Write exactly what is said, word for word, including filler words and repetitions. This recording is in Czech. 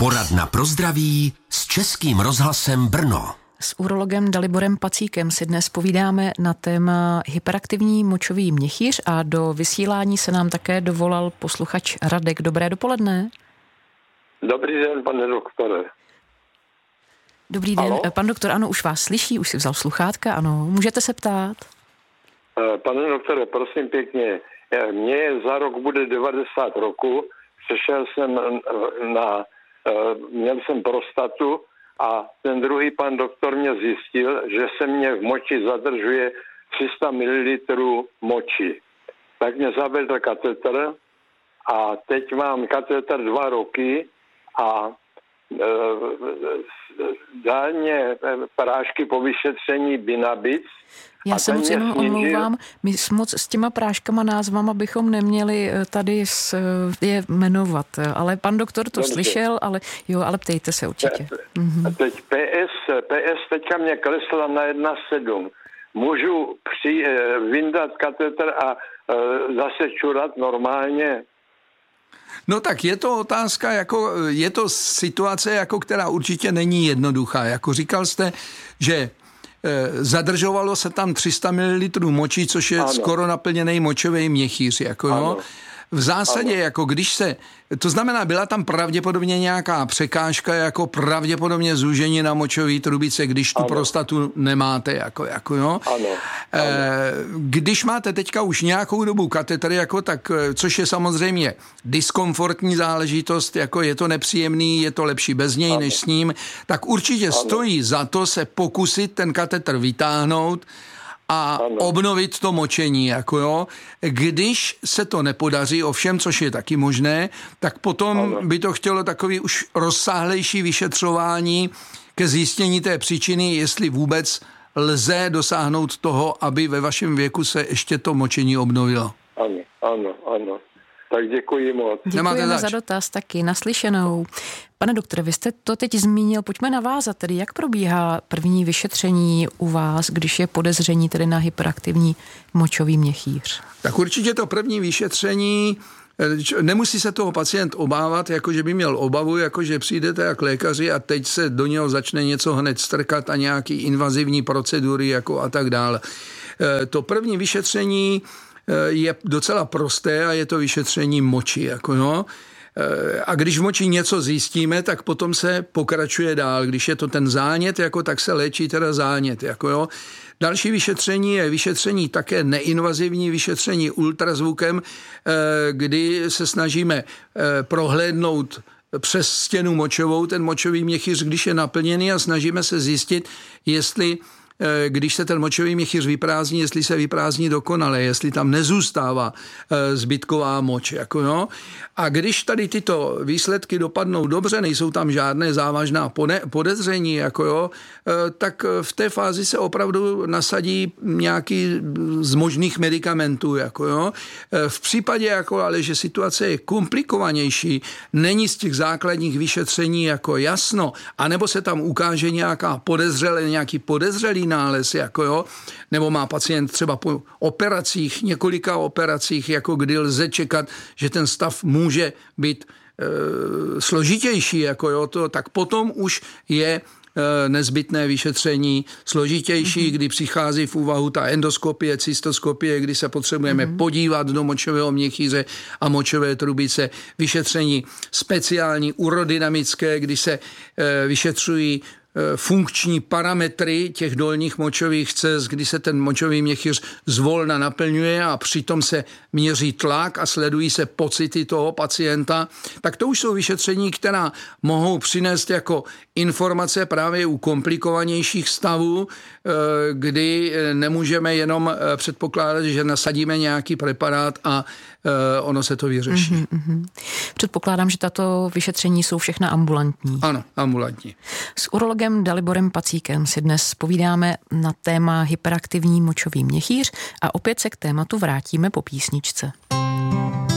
Poradna pro zdraví s Českým rozhlasem Brno. S urologem Daliborem Pacíkem si dnes povídáme na téma hyperaktivní močový měchýř a do vysílání se nám také dovolal posluchač Radek. Dobré dopoledne. Dobrý den, pane doktore. Dobrý den, Halo? Pan doktor, ano, už vás slyší, už si vzal sluchátka, ano, můžete se ptát. Pane doktore, prosím pěkně, mně za rok bude devadesát roku, přešel jsem na, měl jsem prostatu a ten druhý pan doktor mě zjistil, že se mě v moči zadržuje tři sta mililitrů moči. Tak mě zavedl katetr a teď mám katetr dva roky a dal mě prášky po vyšetření Binabic. Já se moc jenom omlouvám, my moc s těma práškama názvama bychom neměli tady je jmenovat, ale pan doktor to Dobře. slyšel, ale jo, ale ptejte se určitě. A teď P S, P S teďka mě klesla na jedna celá sedm. Můžu při, vyndat katetr a zase čurat normálně? No tak je to otázka, jako, je to situace, jako, která určitě není jednoduchá. Jako říkal jste, že e, zadržovalo se tam tři sta mililitrů moči, což je ano. skoro naplněný močový měchýř. Jako, jo. V zásadě, ano. jako když se, to znamená, byla tam pravděpodobně nějaká překážka, jako pravděpodobně zúžení na močové trubice, když tu ano. prostatu nemáte, jako, jako jo. Ano. Ano. E, když máte teďka už nějakou dobu katetr, jako, tak, což je samozřejmě diskomfortní záležitost, jako je to nepříjemný, je to lepší bez něj, ano. než s ním, tak určitě ano. stojí za to se pokusit ten katetr vytáhnout a ano. obnovit to močení, jako jo. Když se to nepodaří, ovšem, což je taky možné, tak potom ano. by to chtělo takový už rozsáhlejší vyšetřování ke zjištění té příčiny, jestli vůbec lze dosáhnout toho, aby ve vašem věku se ještě to močení obnovilo. Ano, ano, ano. Tak děkuji moc. Děkujeme za dotaz taky, naslyšenou. Pane doktore, vy jste to teď zmínil, pojďme navázat tedy, jak probíhá první vyšetření u vás, když je podezření tedy na hyperaktivní močový měchýř? Tak určitě to první vyšetření, nemusí se toho pacient obávat, jako že by měl obavu, jako že přijdete jak lékaři a teď se do něho začne něco hned strkat a nějaký invazivní procedury jako a tak dále. To první vyšetření je docela prosté a je to vyšetření moči. Jako no. A když v moči něco zjistíme, tak potom se pokračuje dál. Když je to ten zánět, jako, tak se léčí teda zánět. Jako jo. Další vyšetření je vyšetření také neinvazivní vyšetření ultrazvukem, kdy se snažíme prohlédnout přes stěnu močovou ten močový měchýř, když je naplněný a snažíme se zjistit, jestli když se ten močový měchýř vyprázdní, jestli se vyprázdní dokonale, jestli tam nezůstává zbytková moč. Jako no. A když tady tyto výsledky dopadnou dobře, nejsou tam žádné závažná podezření, jako jo, tak v té fázi se opravdu nasadí nějaký z možných medicamentů. Jako jo. V případě, jako, ale že situace je komplikovanější, není z těch základních vyšetření jako jasno, anebo se tam ukáže nějaká podezřelé, nějaký podezřelý nález, jako jo, nebo má pacient třeba po operacích, několika operacích, jako kdy lze čekat, že ten stav může být e, složitější, jako jo, to, tak potom už je e, nezbytné vyšetření složitější, mm-hmm. kdy přichází v úvahu ta endoskopie, cystoskopie, kdy se potřebujeme mm-hmm. podívat do močového měchýře a močové trubice, vyšetření speciální urodynamické, kdy se e, vyšetřují funkční parametry těch dolních močových cest, kdy se ten močový měchýř zvolna naplňuje a přitom se měří tlak a sledují se pocity toho pacienta, tak to už jsou vyšetření, která mohou přinést jako informace právě u komplikovanějších stavů, kdy nemůžeme jenom předpokládat, že nasadíme nějaký preparát a ono se to vyřeší. Mm-hmm, mm-hmm. Předpokládám, že tato vyšetření jsou všechna ambulantní. Ano, ambulantní. S urologem Daliborem Pacíkem si dnes povídáme na téma hyperaktivní močový měchýř a opět se k tématu vrátíme po písničce.